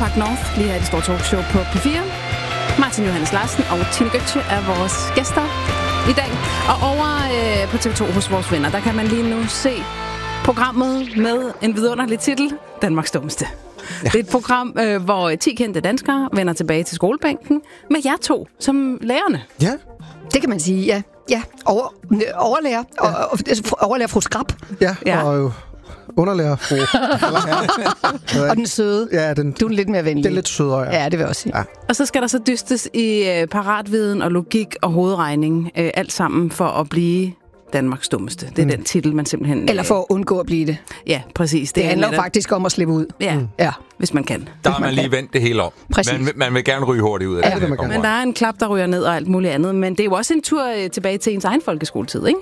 Danmark North, lige her i det store talkshow på P4. Martin Johannes Larsen og Tine Götze er vores gæster i dag. Og over på TV2 hos vores venner, der kan man lige nu se programmet med en vidunderlig titel, Danmarks Dummeste. Ja. Det er et program, hvor 10 kendte danskere vender tilbage til skolebænken med jer to som lærerne. Ja. Det kan man sige, ja. Ja, overlærer. Ja. Overlærer fru Skrab. Ja, og underlærer fru. Og den søde. Ja, du er lidt mere venlig. Det er lidt sødere, ja. Ja, det vil jeg også sige. Ja. Og så skal der så dystes i paratviden og logik og hovedregning. Alt sammen for at blive Danmarks Dummeste. Det er den titel, man simpelthen... Eller for at undgå at blive det. Ja, præcis. Det handler faktisk om at slippe ud. Ja, hvis man kan. Der har man lige vendt det hele om. Man vil gerne ryge hurtigt ud af det. Men der er en klap, der ryger ned og alt muligt andet. Men det er jo også en tur tilbage til ens egen folkeskoletid, ikke?